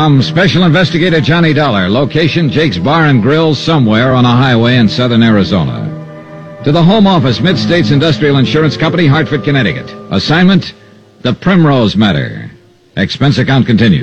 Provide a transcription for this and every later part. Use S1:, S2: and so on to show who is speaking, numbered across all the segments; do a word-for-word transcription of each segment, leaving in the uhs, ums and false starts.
S1: from Special Investigator Johnny Dollar. Location, Jake's Bar and Grill somewhere on a highway in southern Arizona. To the Home Office, Mid-States Industrial Insurance Company, Hartford, Connecticut. Assignment, the Primrose Matter. Expense account continued.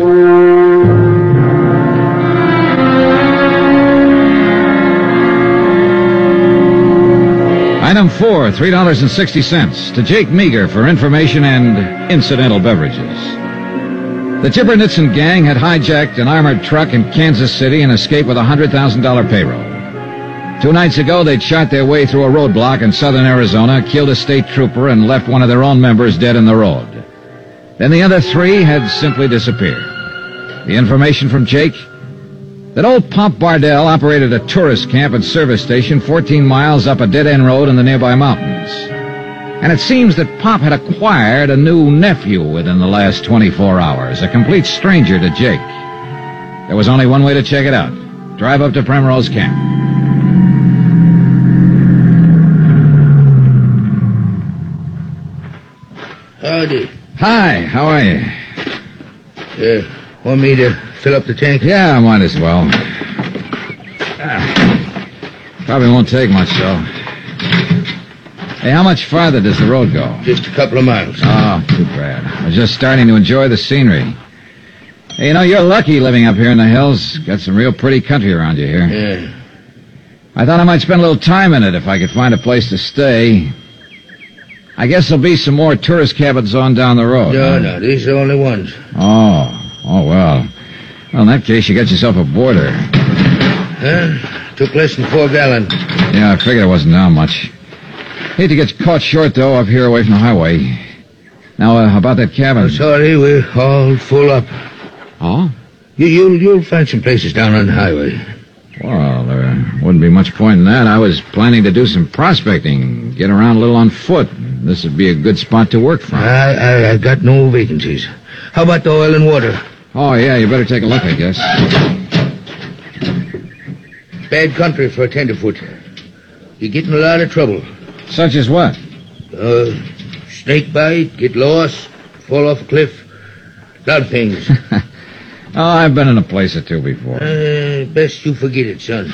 S1: Item four, three dollars and sixty cents. To Jake Meager for information and incidental beverages. The Chipper-Nitzen gang had hijacked an armored truck in Kansas City and escaped with a one hundred thousand dollars payroll. Two nights ago, they'd shot their way through a roadblock in southern Arizona, killed a state trooper, and left one of their own members dead in the road. Then the other three had simply disappeared. The information from Jake? That old Pop Bardell operated a tourist camp and service station fourteen miles up a dead-end road in the nearby mountains. And it seems that Pop had acquired a new nephew within the last twenty-four hours, a complete stranger to Jake. There was only one way to check it out. Drive up to Primrose Camp.
S2: Howdy.
S1: Hi, how are you?
S2: Uh, want me to fill up the tank?
S1: Yeah, might as well. Ah, probably won't take much, though. Hey, how much farther does the road go?
S2: Just a couple of miles.
S1: Oh, too bad. I was just starting to enjoy the scenery. Hey, you know, you're lucky living up here in the hills. Got some real pretty country around you here.
S2: Yeah.
S1: I thought I might spend a little time in it if I could find a place to stay. I guess there'll be some more tourist cabins on down the road.
S2: No,
S1: huh?
S2: no, these are the only ones.
S1: Oh, oh, well. Well, in that case, you got yourself a boarder.
S2: Huh? Took less than four gallons.
S1: Yeah, I figured it wasn't down much. Hate to get caught short, though, up here away from the highway. Now, uh, about that cabin?
S2: I'm sorry, we're all full up.
S1: Oh?
S2: You, you'll, you'll find some places down on the highway.
S1: Well, there wouldn't be much point in that. I was planning to do some prospecting, get around a little on foot. This would be a good spot to work from.
S2: I, I, I got no vacancies. How about the oil and water?
S1: Oh, yeah, you better take a look, I guess.
S2: Bad country for a tenderfoot. You get in a lot of trouble.
S1: Such as what?
S2: Uh, snake bite, get lost, fall off a cliff. A lot of things.
S1: Oh, I've been in a place or two before.
S2: Uh, best you forget it, son.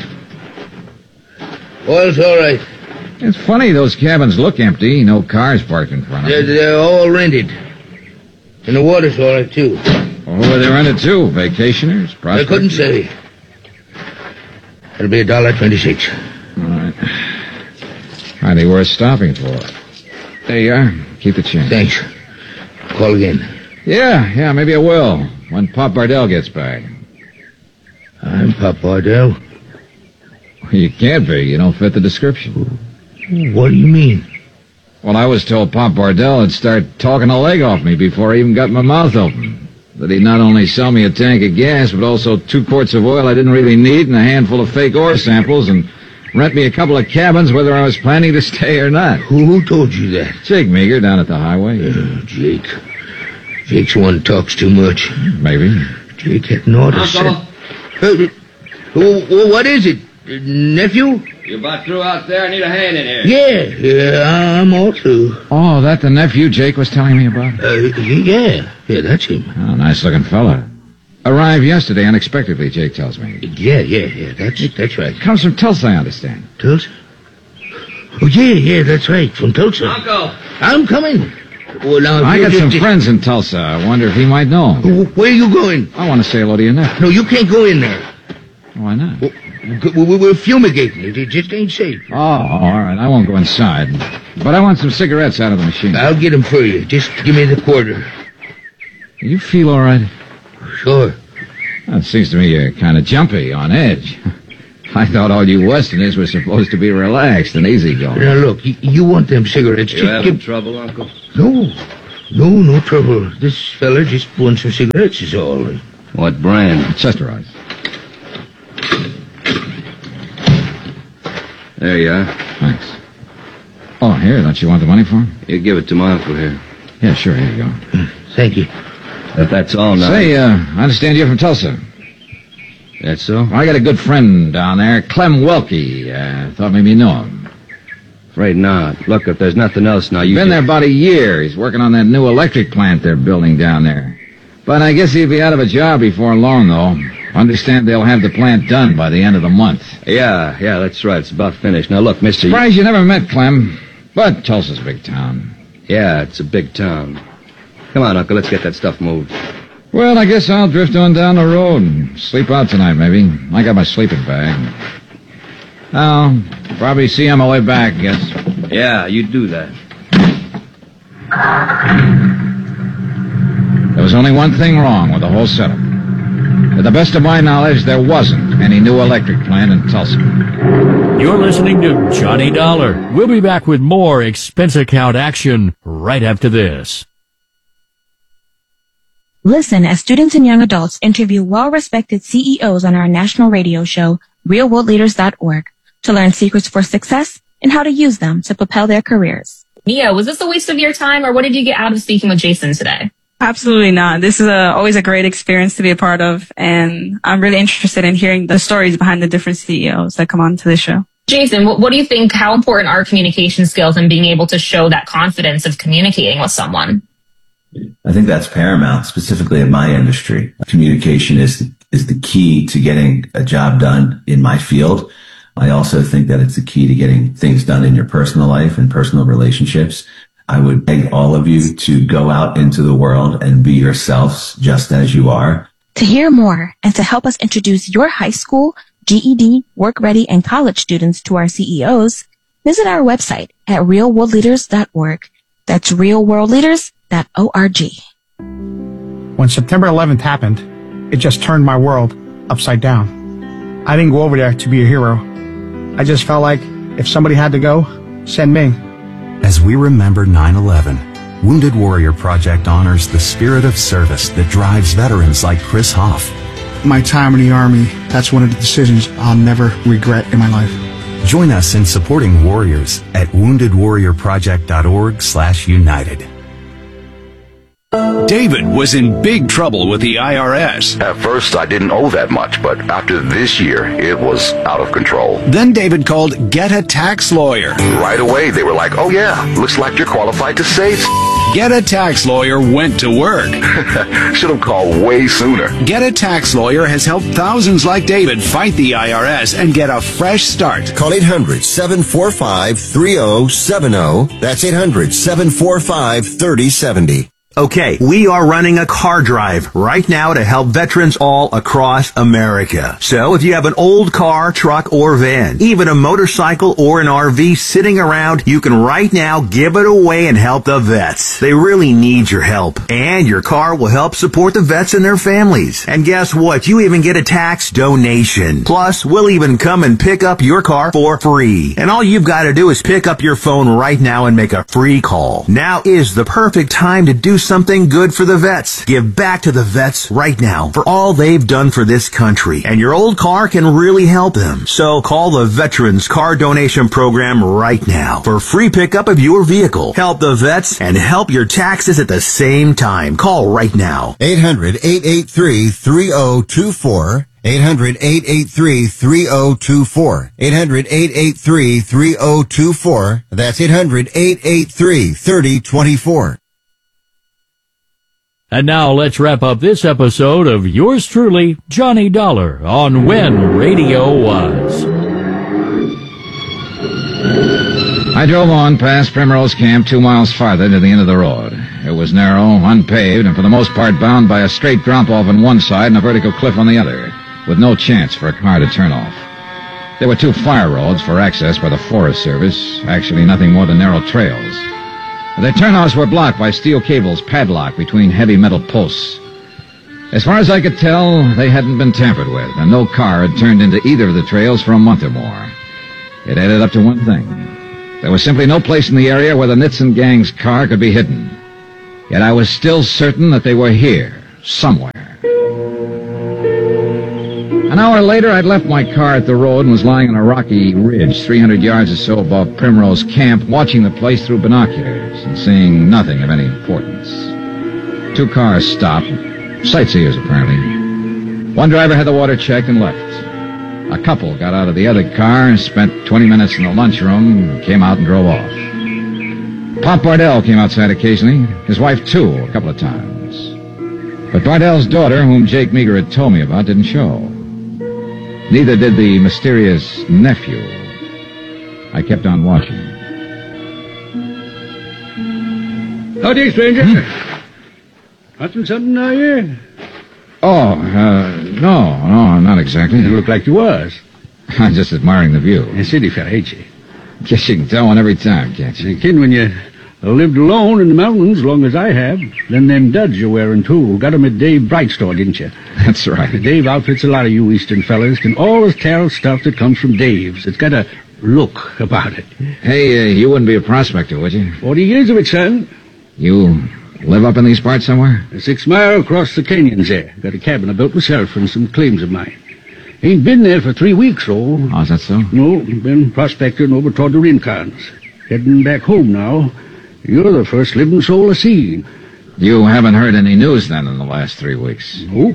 S2: Oil's all right.
S1: It's funny, those cabins look empty. No cars parked in front of
S2: They're,
S1: them.
S2: they're all rented. And the water's all right, too.
S1: Well, who are they rented to? Vacationers?
S2: I
S1: Prospectors?
S2: couldn't say. It'll be a dollar twenty-six.
S1: All right. Hardly worth stopping for. There you are. Keep the change.
S2: Thanks. Call again.
S1: Yeah, yeah, maybe I will. When Pop Bardell gets back.
S2: I'm Pop Bardell.
S1: You can't be. You don't fit the description.
S2: What do you mean?
S1: Well, I was told Pop Bardell would start talking a leg off me before I even got my mouth open. That he'd not only sell me a tank of gas, but also two quarts of oil I didn't really need and a handful of fake ore samples and rent me a couple of cabins whether I was planning to stay or not.
S2: Who, who told you that?
S1: Jake Meager down at the highway.
S2: Uh, Jake. Jake's one who talks too much.
S1: Maybe.
S2: Jake had an order set. Uh, uh, what is it? Uh, nephew?
S3: You about through out there? I need a hand in here.
S2: Yeah, yeah, I'm all through.
S1: Oh, that the nephew Jake was telling me about?
S2: Uh, yeah, yeah, that's him.
S1: Oh, nice-looking fella. Arrived yesterday unexpectedly, Jake tells me.
S2: Yeah, yeah, yeah, that's that's right.
S1: Comes from Tulsa, I understand.
S2: Tulsa? Oh, yeah, yeah, that's right, from Tulsa.
S3: Uncle!
S2: I'm coming. Well, now, if
S1: I
S2: you
S1: got
S2: just-
S1: some friends in Tulsa. I wonder if he might know him.
S2: Wh- Where are you going?
S1: I want to say hello to your nephew.
S2: No, you can't go in there.
S1: Why not?
S2: We- we- We're fumigating it. It just ain't safe.
S1: Oh, all right. I won't go inside. But I want some cigarettes out of the machine.
S2: I'll get them for you. Just give me the quarter.
S1: You feel all right?
S2: Sure.
S1: Well, it seems to me you're kind of jumpy, on edge. I thought all you Westerners were supposed to be relaxed and easygoing.
S2: Now, look, you, you want them cigarettes.
S3: You
S2: Just
S3: having
S2: give...
S3: trouble, Uncle?
S2: No. No, no trouble. This fella just wants some cigarettes is all.
S3: What brand?
S1: Chesterite.
S3: There you are.
S1: Thanks. Oh, here, don't you want the money for him?
S3: You give it to my uncle here.
S1: Yeah, sure, here you go.
S2: Thank you.
S3: If that's all now.
S1: Say, uh, I understand you're from Tulsa.
S3: That's so?
S1: Well, I got a good friend down there, Clem Welke. Uh, thought maybe you know him.
S3: Afraid not. Look, if there's nothing else now, you...
S1: Been
S3: can-
S1: there about a year. He's working on that new electric plant they're building down there. But I guess he'd be out of a job before long, though. Understand they'll have the plant done by the end of the month.
S3: Yeah, yeah, that's right. It's about finished. Now, look, mister...
S1: Surprised you never met Clem. But Tulsa's a big town.
S3: Yeah, it's a big town. Come on, Uncle, let's get that stuff moved.
S1: Well, I guess I'll drift on down the road and sleep out tonight, maybe. I got my sleeping bag. I'll probably see you on my way back, I guess.
S3: Yeah, you do that.
S1: There was only one thing wrong with the whole setup. To the best of my knowledge, there wasn't any new electric plant in Tulsa.
S4: You're listening to Johnny Dollar. We'll be back with more expense account action right after this.
S5: Listen as students and young adults interview well-respected C E Os on our national radio show, real world leaders dot org, to learn secrets for success and how to use them to propel their careers.
S6: Mia, was this a waste of your time, or what did you get out of speaking with Jason today?
S7: Absolutely not. This is a, always a great experience to be a part of, and I'm really interested in hearing the stories behind the different C E Os that come on to the show.
S6: Jason, what, what do you think, how important are communication skills and being able to show that confidence of communicating with someone?
S8: I think that's paramount, specifically in my industry. Communication is is the key to getting a job done in my field. I also think that it's the key to getting things done in your personal life and personal relationships. I would beg all of you to go out into the world and be yourselves just as you are.
S5: To hear more and to help us introduce your high school, G E D, work ready, and college students to our C E Os, visit our website at real world leaders dot org. That's real world leaders dot org.
S9: When September eleventh happened, it just turned my world upside down. I didn't go over there to be a hero. I just felt like if somebody had to go, send me.
S10: As we remember nine eleven, Wounded Warrior Project honors the spirit of service that drives veterans like Chris Hoff.
S9: My time in the Army, that's one of the decisions I'll never regret in my life.
S10: Join us in supporting warriors at wounded warrior project dot org slash united.
S11: David was in big trouble with the I R S.
S12: At first, I didn't owe that much, but after this year, it was out of control.
S11: Then David called Get a Tax Lawyer.
S12: Right away, they were like, oh yeah, looks like you're qualified to save.
S11: Get a Tax Lawyer went to work.
S12: Should have called way sooner.
S11: Get a Tax Lawyer has helped thousands like David fight the I R S and get a fresh start.
S13: Call eight hundred, seven four five, three oh seven oh. That's eight hundred, seven four five, three oh seven oh.
S14: Okay, we are running a car drive right now to help veterans all across America. So if you have an old car, truck, or van, even a motorcycle or an R V sitting around, you can right now give it away and help the vets. They really need your help. And your car will help support the vets and their families. And guess what? You even get a tax donation. Plus, we'll even come and pick up your car for free. And all you've got to do is pick up your phone right now and make a free call. Now is the perfect time to do something good for the vets. Give back to the vets right now for all they've done for this country. And your old car can really help them. So call the Veterans Car Donation Program right now for free pickup of your vehicle. Help the vets and help your taxes at the same time. Call right now.
S13: eight hundred, eight eight three, three oh two four. eight hundred, eight eight three, three oh two four. eight hundred, eight eight three, three oh two four. That's eight hundred, eight eight three, three oh two four.
S4: And now let's wrap up this episode of yours truly, Johnny Dollar, on When Radio Was.
S1: I drove on past Primrose Camp two miles farther to the end of the road. It was narrow, unpaved, and for the most part bound by a straight drop-off on one side and a vertical cliff on the other, with no chance for a car to turn off. There were two fire roads for access by the Forest Service, actually nothing more than narrow trails. Their turnouts were blocked by steel cables padlocked between heavy metal posts. As far as I could tell, they hadn't been tampered with, and no car had turned into either of the trails for a month or more. It added up to one thing. There was simply no place in the area where the Nitzen gang's car could be hidden. Yet I was still certain that they were here, somewhere. An hour later, I'd left my car at the road and was lying on a rocky ridge three hundred yards or so above Primrose Camp, watching the place through binoculars and seeing nothing of any importance. Two cars stopped, sightseers apparently. One driver had the water checked and left. A couple got out of the other car and spent twenty minutes in the lunchroom, came out and drove off. Pop Bardell came outside occasionally, his wife too, a couple of times. But Bardell's daughter, whom Jake Meager had told me about, didn't show. Neither did the mysterious nephew. I kept on watching.
S15: Howdy, stranger. Hmm? Hunting something, are you?
S1: Oh, uh, no, no, not exactly.
S15: You look like you was.
S1: I'm just admiring the view.
S15: A city fella, ain't you?
S1: Guess you can tell one every time, can't you?
S15: Kid, when you lived alone in the mountains as long as I have, then them duds you're wearing, too. Got 'em at Dave Bright's store, didn't you?
S1: That's right.
S15: Dave outfits a lot of you eastern fellas. Can always tell stuff that comes from Dave's. It's got a look about it.
S1: Hey, uh, you wouldn't be a prospector, would you?
S15: Forty years of it, son.
S1: You live up in these parts somewhere?
S15: A six mile across the canyons there. Got a cabin I built myself and some claims of mine. Ain't been there for three weeks, though.
S1: Oh, is that so?
S15: No, been prospecting over toward the Rincons. Heading back home now. You're the first living soul I seen.
S1: You haven't heard any news, then, in the last three weeks?
S15: No.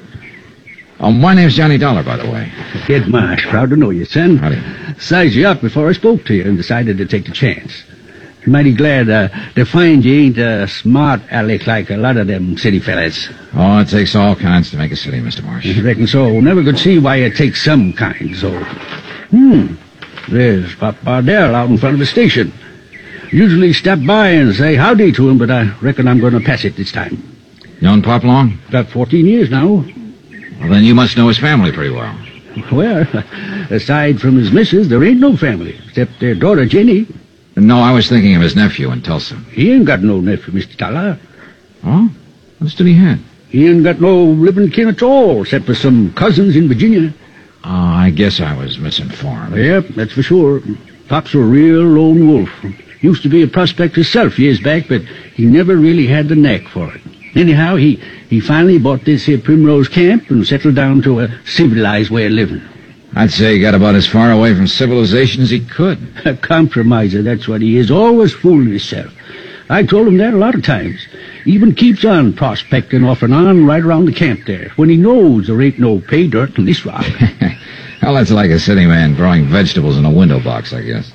S1: Oh, my name's Johnny Dollar, by the way.
S15: Kid Marsh, proud to know you, son.
S1: Howdy.
S15: Sized you up before I spoke to you and decided to take the chance. Mighty glad uh, to find you ain't a smart aleck like a lot of them city fellas.
S1: Oh, it takes all kinds to make a city, Mister Marsh.
S15: I reckon so. Never could see why it takes some kind, so... Hmm. There's Pop Bardell out in front of the station. Usually stop by and say howdy to him, but I reckon I'm going to pass it this time.
S1: Known Pop long?
S15: About fourteen years now.
S1: Well, then you must know his family pretty well.
S15: Well, aside from his missus, there ain't no family, except their daughter, Jenny.
S1: No, I was thinking of his nephew in Tulsa.
S15: He ain't got no nephew, Mister Dollar.
S1: Oh? What's did he have?
S15: He ain't got no living kin at all, except for some cousins in Virginia.
S1: Oh, I guess I was misinformed.
S15: Yep, that's for sure. Pop's a real lone wolf. Used to be a prospector himself years back, but he never really had the knack for it. Anyhow, he, he finally bought this here Primrose Camp and settled down to a civilized way of living.
S1: I'd say he got about as far away from civilization as he could.
S15: A compromiser, that's what he is. Always fooling himself. I told him that a lot of times. Even keeps on prospecting off and on right around the camp there, when he knows there ain't no pay dirt in this rock.
S1: Well, that's like a city man growing vegetables in a window box, I guess.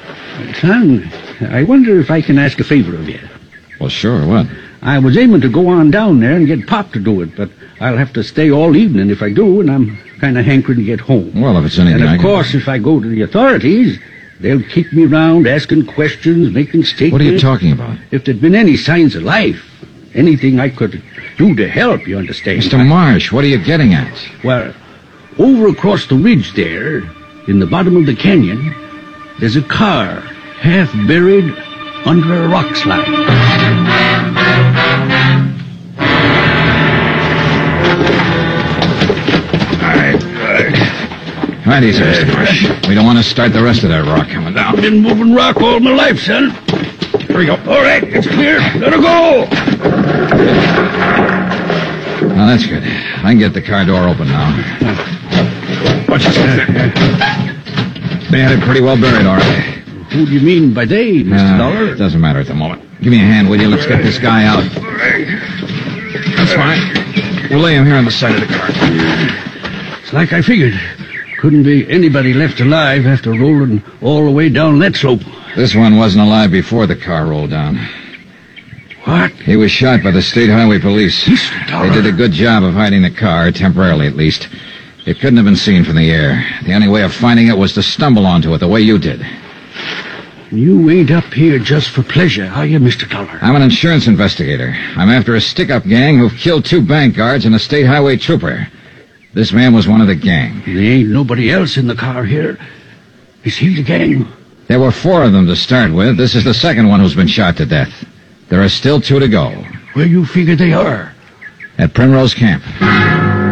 S15: Son, I wonder if I can ask a favor of you.
S1: Well, sure, what?
S15: I was aiming to go on down there and get Pop to do it, but I'll have to stay all evening if I do, and I'm kind of hankering to get home.
S1: Well, if it's anything
S15: And, of
S1: I can...
S15: course, if I go to the authorities, they'll keep me round asking questions, making statements.
S1: What are you talking about?
S15: If there'd been any signs of life, anything I could do to help, you understand.
S1: Mister Marsh, what are you getting at?
S15: Well, over across the ridge there, in the bottom of the canyon, there's a car half buried under a rock slide.
S1: Right easy, Mister Marsh. We don't want to start the rest of that rock coming down.
S15: I've been moving rock all my life, son.
S1: Here we go.
S15: All right, it's clear. Let her go.
S1: Now, that's good. I can get the car door open now. Watch this. They had it pretty well buried, all right.
S15: Who do you mean by they, Mister
S1: Uh,
S15: Dollar?
S1: it doesn't matter at the moment. Give me a hand, will you? Let's get this guy out. That's fine. We'll lay him here on the side of the car.
S15: It's like I figured. Couldn't be anybody left alive after rolling all the way down that slope.
S1: This one wasn't alive before the car rolled down.
S15: What?
S1: He was shot by the State Highway Police. They did a good job of hiding the car, temporarily at least. It couldn't have been seen from the air. The only way of finding it was to stumble onto it the way you did.
S15: You ain't up here just for pleasure, are you, Mister Dollar?
S1: I'm an insurance investigator. I'm after a stick-up gang who've killed two bank guards and a state highway trooper. This man was one of the gang.
S15: There ain't nobody else in the car here. Is he the gang?
S1: There were four of them to start with. This is the second one who's been shot to death. There are still two to go.
S15: Where you figure they are?
S1: At Primrose Camp.